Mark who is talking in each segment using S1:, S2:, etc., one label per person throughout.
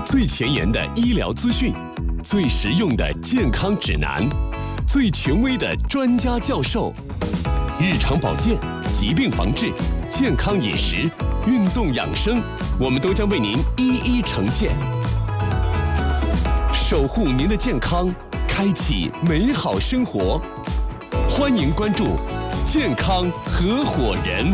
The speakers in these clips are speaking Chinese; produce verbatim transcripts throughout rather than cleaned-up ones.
S1: 最前沿的医疗资讯，最实用的健康指南，最权威的专家教授，日常保健、疾病防治、健康饮食、运动养生，我们都将为您一一呈现，守护您的健康，开启美好生活。欢迎关注健康合伙人。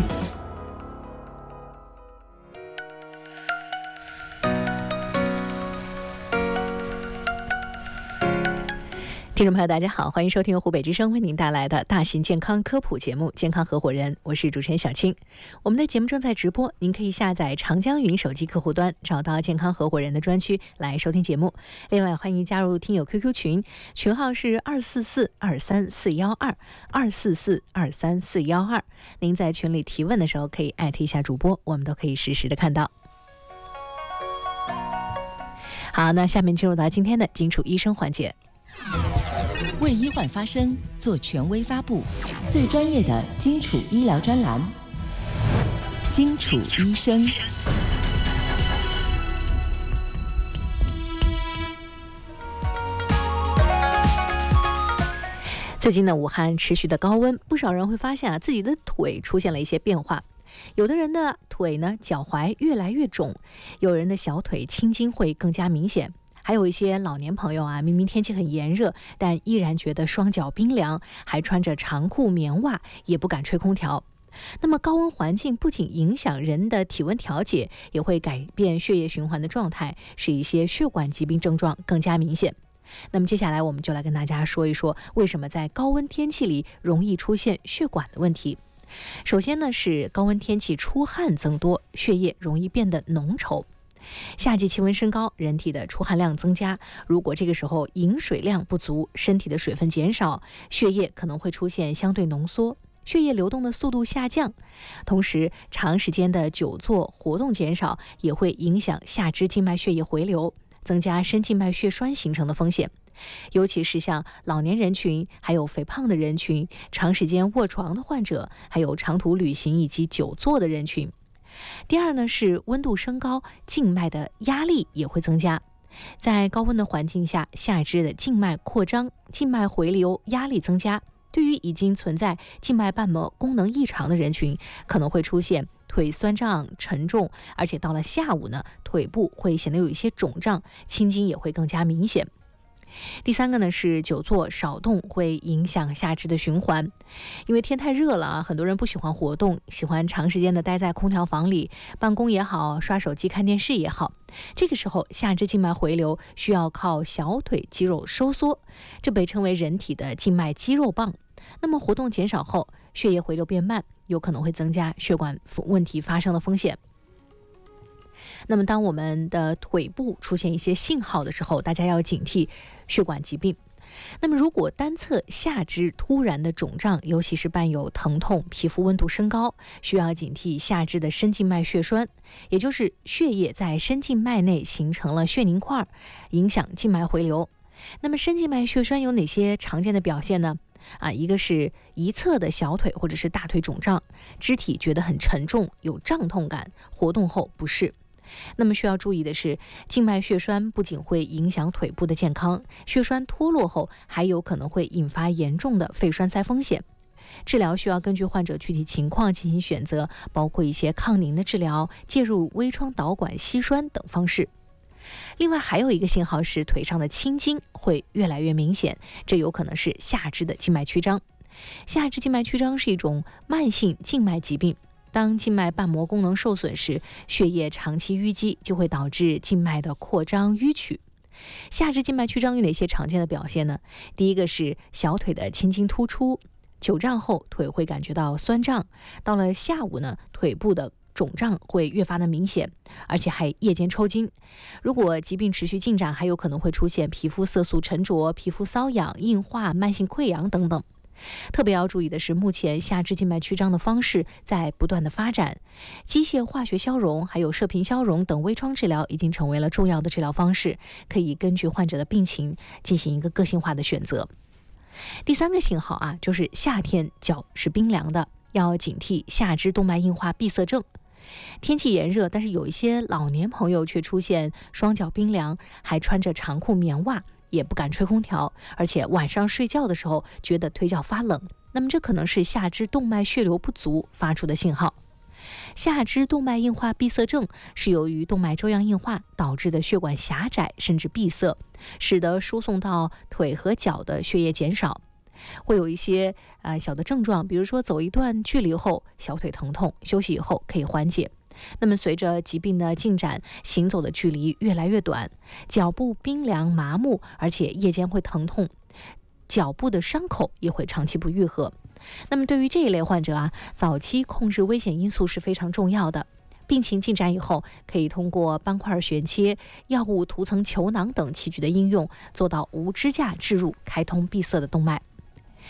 S2: 听众朋友大家好，欢迎收听湖北之声为您带来的大型健康科普节目健康合伙人，我是主持人小青。我们的节目正在直播，您可以下载长江云手机客户端，找到健康合伙人的专区来收听节目。另外欢迎加入听友 Q Q 群，群号是二四四二三四一二 二四四二三四一二，您在群里提问的时候可以艾特一下主播，我们都可以实时的看到。好，那下面进入到今天的荆楚医生环节。
S3: 为医患发声，做权威发布，最专业的荆楚医疗专栏。荆楚医生。
S2: 最近呢，武汉持续的高温，不少人会发现啊，自己的腿出现了一些变化。有的人的腿呢，脚踝越来越肿；有人的小腿青筋会更加明显。还有一些老年朋友啊，明明天气很炎热，但依然觉得双脚冰凉，还穿着长裤棉袜，也不敢吹空调。那么高温环境不仅影响人的体温调节，也会改变血液循环的状态，使一些血管疾病症状更加明显。那么接下来我们就来跟大家说一说，为什么在高温天气里容易出现血管的问题。首先呢，是高温天气出汗增多，血液容易变得浓稠。夏季气温升高，人体的出汗量增加，如果这个时候饮水量不足，身体的水分减少，血液可能会出现相对浓缩，血液流动的速度下降。同时长时间的久坐活动减少，也会影响下肢静脉血液回流，增加深静脉血栓形成的风险。尤其是像老年人群，还有肥胖的人群，长时间卧床的患者，还有长途旅行以及久坐的人群。第二呢，是温度升高，静脉的压力也会增加。在高温的环境下，下肢的静脉扩张，静脉回流压力增加，对于已经存在静脉瓣膜功能异常的人群，可能会出现腿酸胀沉重，而且到了下午呢，腿部会显得有一些肿胀，青筋也会更加明显。第三个呢，是久坐少动会影响下肢的循环。因为天太热了啊，很多人不喜欢活动，喜欢长时间的待在空调房里，办公也好，刷手机看电视也好。这个时候下肢静脉回流需要靠小腿肌肉收缩，这被称为人体的静脉肌肉棒。那么活动减少后，血液回流变慢，有可能会增加血管问题发生的风险。那么当我们的腿部出现一些信号的时候，大家要警惕血管疾病。那么如果单侧下肢突然的肿胀，尤其是伴有疼痛，皮肤温度升高，需要警惕下肢的深静脉血栓，也就是血液在深静脉内形成了血凝块，影响静脉回流。那么深静脉血栓有哪些常见的表现呢？啊，一个是一侧的小腿或者是大腿肿胀，肢体觉得很沉重，有胀痛感，活动后不适。那么需要注意的是，静脉血栓不仅会影响腿部的健康，血栓脱落后还有可能会引发严重的肺栓塞风险。治疗需要根据患者具体情况进行选择，包括一些抗凝的治疗、介入微创导管吸栓等方式。另外还有一个信号是腿上的青筋会越来越明显，这有可能是下肢的静脉曲张。下肢静脉曲张是一种慢性静脉疾病，当静脉瓣膜功能受损时，血液长期淤积就会导致静脉的扩张淤曲。下肢静脉曲张有哪些常见的表现呢？第一个是小腿的青筋突出，久站后腿会感觉到酸胀，到了下午呢，腿部的肿胀会越发的明显，而且还夜间抽筋。如果疾病持续进展，还有可能会出现皮肤色素沉着、皮肤瘙痒、硬化、慢性溃疡等等。特别要注意的是，目前下肢静脉曲张的方式在不断的发展，机械化学消融还有射频消融等微创治疗已经成为了重要的治疗方式，可以根据患者的病情进行一个个性化的选择。第三个信号啊，就是夏天脚是冰凉的，要警惕下肢动脉硬化闭塞症。 天气炎热，但是有一些老年朋友却出现双脚冰凉，还穿着长裤棉袜，也不敢吹空调，而且晚上睡觉的时候觉得腿脚发冷，那么这可能是下肢动脉血流不足发出的信号。下肢动脉硬化闭塞症是由于动脉粥样硬化导致的血管狭窄甚至闭塞，使得输送到腿和脚的血液减少，会有一些呃小的症状，比如说走一段距离后小腿疼痛，休息以后可以缓解。那么随着疾病的进展，行走的距离越来越短，脚部冰凉麻木，而且夜间会疼痛，脚部的伤口也会长期不愈合。那么对于这一类患者啊，早期控制危险因素是非常重要的。病情进展以后，可以通过斑块旋切、药物涂层球囊等器具的应用，做到无支架置入，开通闭塞的动脉。